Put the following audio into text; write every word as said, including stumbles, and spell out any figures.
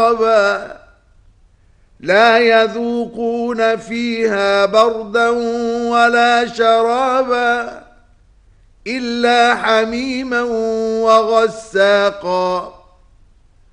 شرابا لا يذوقون فيها بردا ولا شرابا إلا حميما وغساقا